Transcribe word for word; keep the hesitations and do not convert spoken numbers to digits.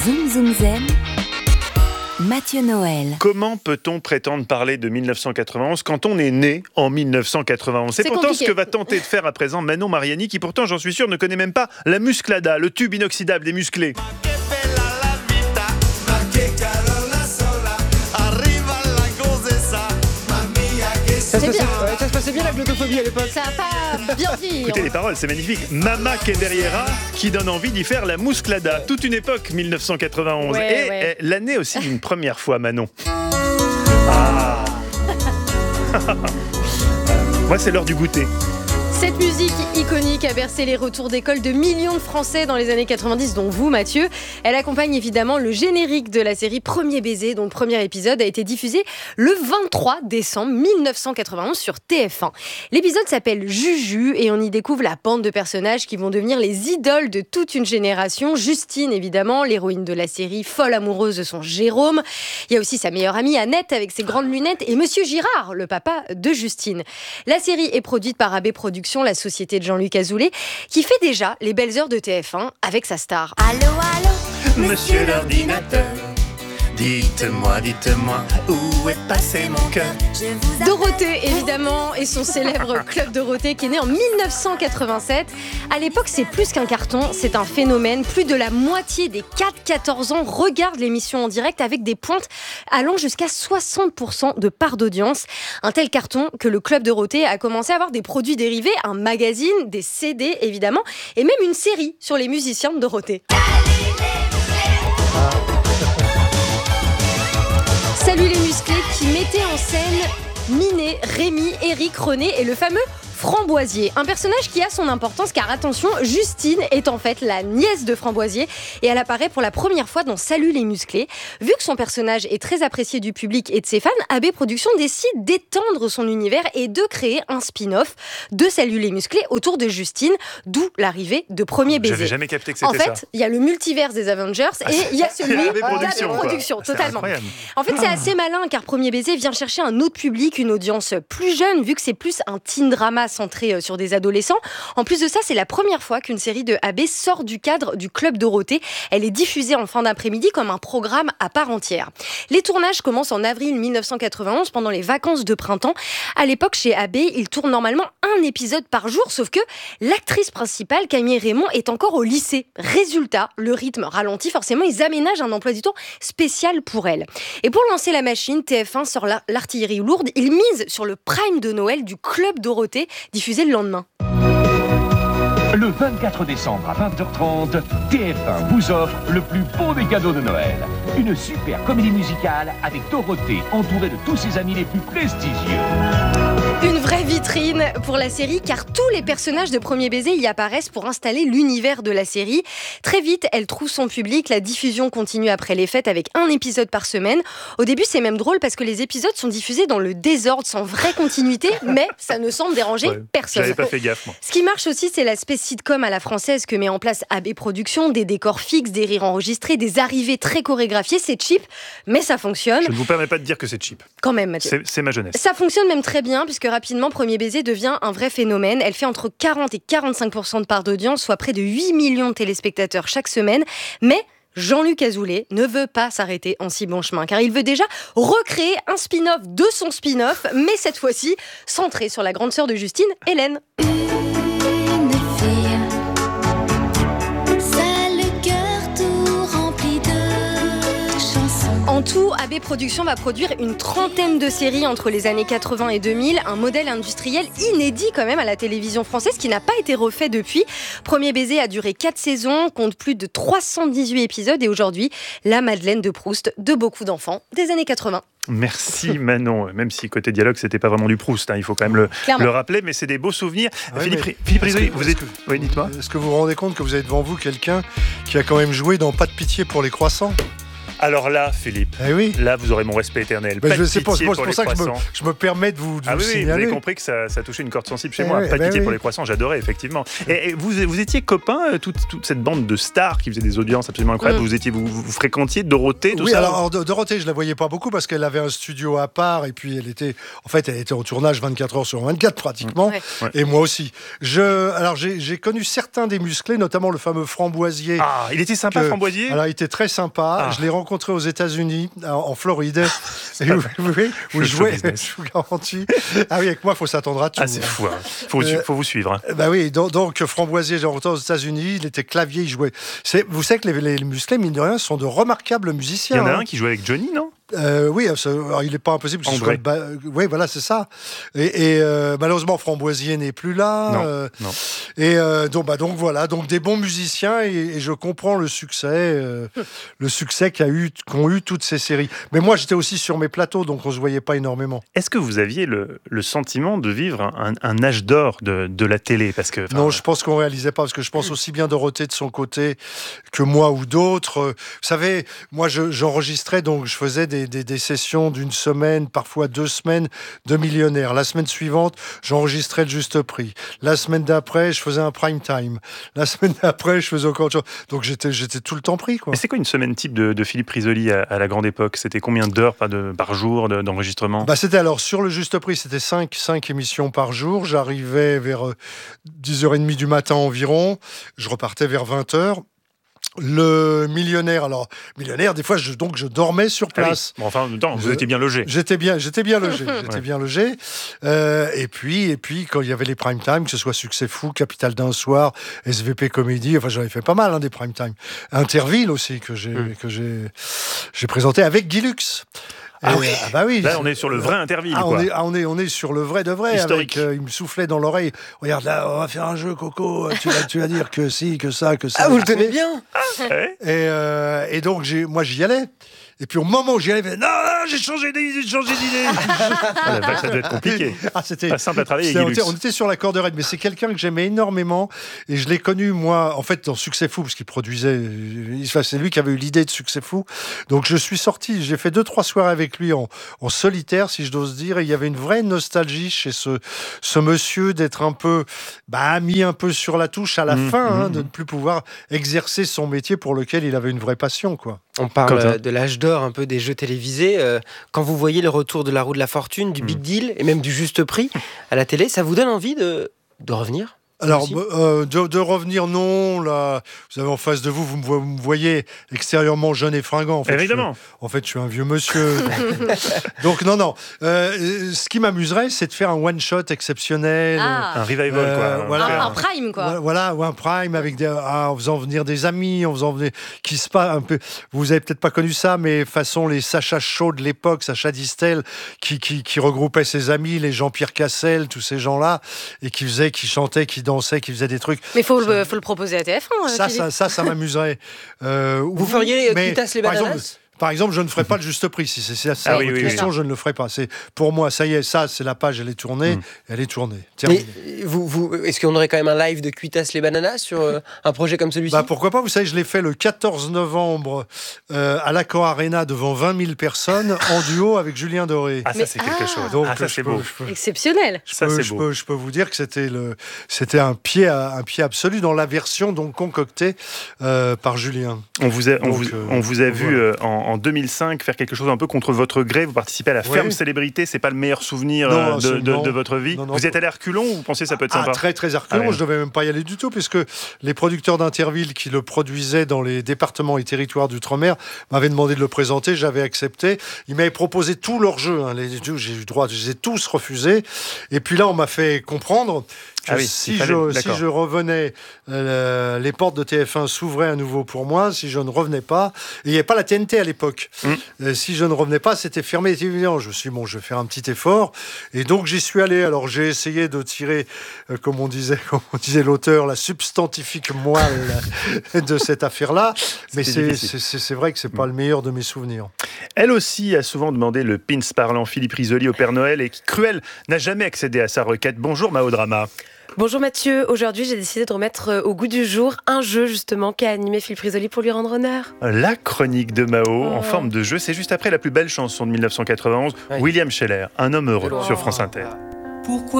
Zoom Zoom Zen, Mathieu Noël. Comment peut-on prétendre parler de mille neuf cent quatre-vingt-onze quand on est né en mille neuf cent quatre-vingt-onze ? C'est, C'est pourtant compliqué. Ce que va tenter de faire à présent Manon Mariani, qui pourtant, j'en suis sûr, ne connaît même pas la musclada, le tube inoxydable des musclés. Ça se, passait, ouais, ça se passait bien la glottophobie à l'époque. Ça n'a pas bien dit. Écoutez les paroles, c'est magnifique. Mama que derriera, qui donne envie d'y faire la musclada. Toute une époque, mille neuf cent quatre-vingt-onze. Ouais, et ouais. l'année aussi d'une première fois, Manon. Ah. Moi, c'est l'heure du goûter. Cette musique iconique a bercé les retours d'école de millions de Français dans les années quatre-vingt-dix, dont vous, Mathieu. Elle accompagne évidemment le générique de la série Premier baiser, dont le premier épisode a été diffusé le vingt-trois décembre mille neuf cent quatre-vingt-onze sur T F un. L'épisode s'appelle Juju et on y découvre la bande de personnages qui vont devenir les idoles de toute une génération. Justine, évidemment, l'héroïne de la série, folle amoureuse de son Jérôme. Il y a aussi sa meilleure amie Annette avec ses grandes lunettes et Monsieur Girard, le papa de Justine. La série est produite par A B Productions, la société de Jean-Luc Azoulay, qui fait déjà les belles heures de T F un avec sa star. Allô, allô, Monsieur l'ordinateur, dites-moi, dites-moi, où est passé mon cœur ? Dorothée, évidemment, et son célèbre Club Dorothée qui est né en mille neuf cent quatre-vingt-sept. À l'époque, c'est plus qu'un carton, c'est un phénomène. Plus de la moitié des quatre à quatorze ans regardent l'émission en direct avec des pointes allant jusqu'à soixante pour cent de part d'audience. Un tel carton que le Club Dorothée a commencé à avoir des produits dérivés, un magazine, des C D évidemment, et même une série sur les musiciens de Dorothée. Salut les musclés qui mettaient en scène Minet, Rémi, Eric, René et le fameux Framboisier. Un personnage qui a son importance car attention, Justine est en fait la nièce de Framboisier et elle apparaît pour la première fois dans Salut les musclés. Vu que son personnage est très apprécié du public et de ses fans, A B Productions décide d'étendre son univers et de créer un spin-off de Salut les musclés autour de Justine, d'où l'arrivée de Premier baiser. J'avais jamais capté que c'était ça. En fait, il y a le multiverse des Avengers et il y a celui d'A B Productions, d'A B Productions, totalement. Incroyable. En fait, c'est assez malin car Premier baiser vient chercher un autre public, une audience plus jeune, vu que c'est plus un teen drama centré sur des adolescents. En plus de ça, c'est la première fois qu'une série de A B sort du cadre du Club Dorothée. Elle est diffusée en fin d'après-midi comme un programme à part entière. Les tournages commencent en avril mille neuf cent quatre-vingt-onze pendant les vacances de printemps. À l'époque, chez A B, ils tournent normalement un épisode par jour, sauf que l'actrice principale, Camille Raymond, est encore au lycée. Résultat, le rythme ralentit. Forcément, ils aménagent un emploi du temps spécial pour elle. Et pour lancer la machine, T F un sort l'artillerie lourde. Il mise sur le prime de Noël du Club Dorothée, diffusé le lendemain. Le vingt-quatre décembre à vingt heures trente, T F un vous offre le plus beau des cadeaux de Noël. Une super comédie musicale avec Dorothée, entourée de tous ses amis les plus prestigieux. Une vraie vitrine pour la série car tous les personnages de Premier baiser y apparaissent pour installer l'univers de la série. Très vite, elle trouve son public. La diffusion continue après les fêtes avec un épisode par semaine. Au début, c'est même drôle parce que les épisodes sont diffusés dans le désordre, sans vraie continuité, mais ça ne semble déranger ouais, personne. J'avais pas fait gaffe, moi. Ce qui marche aussi, c'est l'aspect sitcom à la française que met en place A B Productions, des décors fixes, des rires enregistrés, des arrivées très chorégraphiées. C'est cheap, mais ça fonctionne. Je ne vous permets pas de dire que c'est cheap. Quand même, Mathieu. C'est, c'est ma jeunesse. Ça fonctionne même très bien puisque rapidement, Premier baiser devient un vrai phénomène. Elle fait entre quarante et quarante-cinq pour cent de part d'audience, soit près de huit millions de téléspectateurs chaque semaine. Mais Jean-Luc Azoulay ne veut pas s'arrêter en si bon chemin, car il veut déjà recréer un spin-off de son spin-off, mais cette fois-ci centré sur la grande sœur de Justine, Hélène. Une fille, ça le cœur tout rempli de chansons. En tout, A B Productions va produire une trentaine de séries entre les années quatre-vingts et deux mille, un modèle industriel inédit quand même à la télévision française qui n'a pas été refait depuis. Premier baiser a duré quatre saisons, compte plus de trois cent dix-huit épisodes et aujourd'hui, la Madeleine de Proust de beaucoup d'enfants des années quatre-vingts. Merci Manon, même si côté dialogue c'était pas vraiment du Proust, hein, il faut quand même le, le rappeler, mais c'est des beaux souvenirs. Ouais, Philippe, mais Philippe Risoli, que, vous êtes... que, oui, dites-moi. Est-ce que vous vous rendez compte que vous avez devant vous quelqu'un qui a quand même joué dans Pas de pitié pour les croissants ? Alors là, Philippe, eh oui. là, vous aurez mon respect éternel. Ben Pas je de sais pas, c'est pitié pour, pour ça les que je me, croissants. je me permets de vous, de Ah vous oui, oui, vous signaler. avez compris que ça, ça touchait une corde sensible chez Eh moi. oui, Pas de ben pitié oui. pour les croissants, j'adorais, effectivement. Et, et vous, vous étiez copains, euh, toute, toute cette bande de stars qui faisaient des audiences absolument incroyables. Mm. Vous, étiez, vous, vous fréquentiez Dorothée, tout Oui, ça alors, alors, Dorothée, je la voyais pas beaucoup parce qu'elle avait un studio à part et puis elle était, en fait, elle était au tournage vingt-quatre heures sur vingt-quatre pratiquement. Ouais. Ouais. Et moi aussi. Je, alors j'ai, j'ai connu certains des musclés, notamment le fameux Framboisier. Ah, il était sympa, que- Framboisier. Alors, il était très sympa. Ah. Je l'ai rencontré aux États-Unis, en, en Floride, et où, où- où Le je jouais. show business. Je vous garantis. Ah oui, avec moi, il faut s'attendre à tout. Ah, c'est hein. fou. Hein. Faut, Euh, faut vous suivre. Hein. Bah oui, donc, donc Framboisier, j'ai rencontré aux États-Unis. Il était clavier, il jouait. C'est, vous savez que les, les, les musclés, mine de rien, sont de remarquables Il musiciens. y en a hein. un qui jouait avec Johnny, non Euh, oui, ça- alors, il n'est pas impossible que ce André. soit le ba- Oui, voilà, c'est ça. Et, et, euh, malheureusement, Framboisier n'est plus là. Non, euh, non. Et euh, donc, bah, donc voilà, donc des bons musiciens et, et je comprends le succès, euh, le succès qu'a eu, qu'ont eu toutes ces séries. Mais moi, j'étais aussi sur mes plateaux, donc on se voyait pas énormément. Est-ce que vous aviez le, le sentiment de vivre un, un âge d'or de, de la télé Parce que, enfin, Non, je pense qu'on réalisait pas, parce que je pense aussi bien Dorothée de son côté que moi ou d'autres. Euh, Vous savez, moi, je- j'enregistrais, donc je faisais des, des, des sessions d'une semaine, parfois deux semaines de millionnaires. La semaine suivante, j'enregistrais le juste prix. La semaine d'après, je faisais un prime time. La semaine d'après, je faisais encore autre chose. Donc j'étais, j'étais tout le temps pris, quoi. Mais c'est quoi une semaine type de, de Philippe Risoli à, à la grande époque C'était combien d'heures par, de, par jour de- d'enregistrement Bah, c'était alors sur le juste prix, c'était cinq émissions par jour. J'arrivais vers euh, dix heures trente du matin environ. Je repartais vers vingt heures. Le millionnaire, alors millionnaire, des fois, je, donc je dormais sur Ah oui. place. Bon, enfin, en même temps, vous Je- étiez bien logé. J'étais bien, j'étais bien logé, j'étais Ouais. bien logé. Euh, et puis, et puis, quand il y avait les prime time, que ce soit Succès Fou, Capital d'un soir, S V P Comédie, enfin, j'en avais fait pas mal hein, des prime time. Interville aussi que j'ai Mm. que j'ai j'ai présenté avec Guy Lux. Ah Et, oui. ah bah oui. Là, on est sur le vrai Interville. Ah, quoi. on, est, ah, on, est, on est sur le vrai de vrai. Historique. Avec, euh, il me soufflait dans l'oreille. Regarde là, on va faire un jeu, Coco. Tu vas, tu vas dire que si, que ça, que ça. Ah, vous le tu sais. tenez bien Ouais. Et, euh, et donc, j'ai, moi, j'y allais. Et puis, au moment où j'y allais, il fait, non, non, j'ai changé d'idée, j'ai changé d'idée. Ah, la vache, ça devait être compliqué. Ah, c'était Pas simple à travailler c'était- avec on, Guy était, Lux. on était sur la corde raide, mais c'est quelqu'un que j'aimais énormément. Et je l'ai connu, moi, en fait, dans Succès Fou, parce qu'il produisait. il- enfin, c'est lui qui avait eu l'idée de Succès Fou. Donc, je suis sorti, j'ai fait deux, trois soirées avec lui en, en solitaire, si je j'ose dire. Et il y avait une vraie nostalgie chez ce, ce monsieur d'être un peu bah, mis un peu sur la touche à la Mmh, fin, hein, mmh, de ne plus pouvoir exercer son métier pour lequel il avait une vraie passion, quoi. On parle Quentin. euh, de l'âge d'or un peu des jeux télévisés. Euh, quand vous voyez le retour de la roue de la fortune, du big deal et même du juste prix à la télé, ça vous donne envie de, de revenir Alors, aussi euh, de, de revenir, non. Là, vous avez en face de vous, vous me, vo- vous me voyez extérieurement jeune et fringant. En fait, Évidemment. Je, en fait, je suis un vieux monsieur. donc, non, non. Euh, ce qui m'amuserait, c'est de faire un one-shot exceptionnel. Ah, Un revival, Euh, quoi. voilà. un, Un- un prime, quoi. Voilà, ou un prime avec des, ah, en faisant venir des amis, en faisant venir qui se passe un peu. Vous avez peut-être pas connu ça, mais façon les Sacha Chaud de l'époque, Sacha Distel, qui, qui, qui regroupait ses amis, les Jean-Pierre Cassel, tous ces gens-là, et qui faisaient, qui chantaient, qui dansaient, qui faisaient des trucs. Mais faut le, faut le proposer à T F un. euh, Ça, Philippe. ça, ça, ça m'amuserait. Euh, Vous ou- feriez euh, mais, Quitas les par bananas exemple, par exemple, je ne ferai pas le juste prix. Si c'est ça, ça Ah oui, votre oui, question, oui. je ne le ferai pas. C'est pour moi, ça y est, ça, c'est la page, elle est tournée, Mm. elle est tournée. Mais Terminée. euh, vous, vous, est-ce qu'on aurait quand même un live de Quitas les bananas sur euh, un projet comme celui-ci Bah pourquoi pas, vous savez, je l'ai fait le quatorze novembre euh, à l'Accor Arena devant vingt mille personnes en duo avec Julien Doré. Ah, ça, Mais- c'est quelque ah. chose. Donc, Ah, ça, je c'est peux- beau. je peux- Exceptionnel. je Ça, peux- c'est je beau. peux- je peux vous dire que c'était le, c'était un pied, à- un pied absolu dans la version donc concoctée euh, par Julien. On vous a, on Donc, vous, euh, on vous a vu voilà. euh, en, en deux mille cinq faire quelque chose un peu contre votre gré. Vous participez à la Oui. ferme célébrité. C'est pas le meilleur souvenir Non, euh, de, de, absolument. de votre vie. Non, non. Vous êtes allé à reculons ou vous pensez que ça peut être Ah, sympa très très arculon, Ah ouais. je devais même pas y aller du tout puisque les producteurs d'Interville qui le produisaient dans les départements et territoires d'outre-mer m'avaient demandé de le présenter, j'avais accepté. Ils m'avaient proposé tous leurs jeux, hein, les jeux, j'ai eu droit, je les ai tous refusés. Et puis là, on m'a fait comprendre que Ah oui, si, il fallait- je, si d'accord. je revenais, euh, les portes de T F un s'ouvraient à nouveau pour moi. Si je ne revenais pas, et il n'y avait pas la T N T à l'époque. Mm. Euh, si je ne revenais pas, c'était fermé. C'était évident. Je me suis dit, bon, je vais faire un petit effort. Et donc, j'y suis allé. Alors, j'ai essayé de tirer, euh, comme on disait, comme on disait l'auteur, la substantifique moelle de cette affaire-là. Mais C'était c'est, difficile. c'est, c'est, c'est vrai que c'est pas le meilleur de mes souvenirs. Elle aussi a souvent demandé le pins parlant Philippe Risoli au Père Noël et qui, cruel, n'a jamais accédé à sa requête. Bonjour Mao Drama. Bonjour Mathieu, aujourd'hui j'ai décidé de remettre au goût du jour un jeu justement qu'a animé Philippe Risoli pour lui rendre honneur. La chronique de Mao oh. en forme de jeu, c'est juste après la plus belle chanson de mille neuf cent quatre-vingt-onze, ouais. William Scheller, Un homme heureux, oh. sur France Inter. Pourquoi